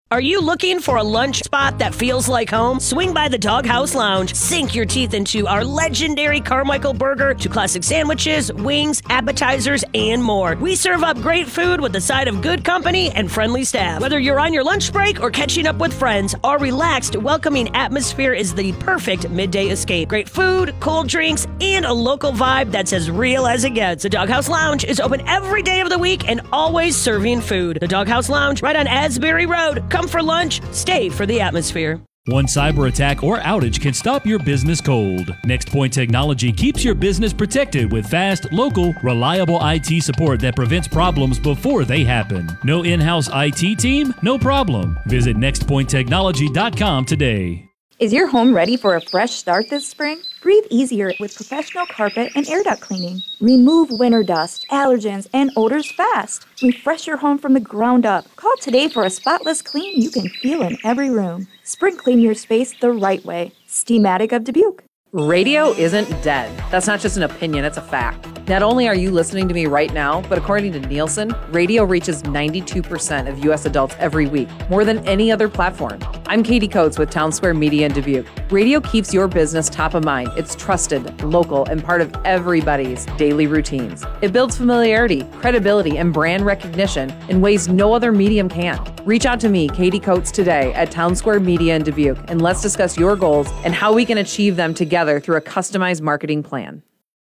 Are you looking for a lunch spot that feels like home? Swing by the Doghouse Lounge. Sink your teeth into our legendary Carmichael burger to classic sandwiches, wings, appetizers, and more. We serve up great food with a side of good company and friendly staff. Whether you're on your lunch break or catching up with friends, our relaxed, welcoming atmosphere is the perfect midday escape. Great food, cold drinks, and a local vibe that's as real as it gets. The Doghouse Lounge is open every day of the week and always serving food. The Doghouse Lounge, right on Asbury Road. Come for lunch, stay for the atmosphere. One cyber attack or outage can stop your business cold. NextPoint Technology keeps your business protected with fast, local, reliable IT support that prevents problems before they happen. No in-house IT team? No problem. Visit nextpointtechnology.com today. Is your home ready for a fresh start this spring? Breathe easier with professional carpet and air duct cleaning. Remove winter dust, allergens, and odors fast. Refresh your home from the ground up. Call today for a spotless clean you can feel in every room. Spring clean your space the right way. Steamatic of Dubuque. Radio isn't dead. That's not just an opinion, it's a fact. Not only are you listening to me right now, but according to Nielsen, radio reaches 92% of U.S. adults every week, more than any other platform. I'm Katie Coates with Town Square Media in Dubuque. Radio keeps your business top of mind. It's trusted, local, and part of everybody's daily routines. It builds familiarity, credibility, and brand recognition in ways no other medium can. Reach out to me, Katie Coates, today at Town Square Media in Dubuque, and let's discuss your goals and how we can achieve them together through a customized marketing plan.